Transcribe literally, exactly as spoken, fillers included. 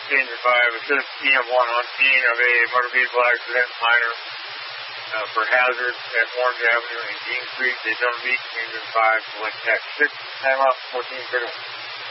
Engine five, assist E M one on scene of a motor vehicle accident minor uh, for hazard at Orange Avenue and Dean Street, Daytona Beach. Engine five, select Tech six, time up, fourteen thirty-one.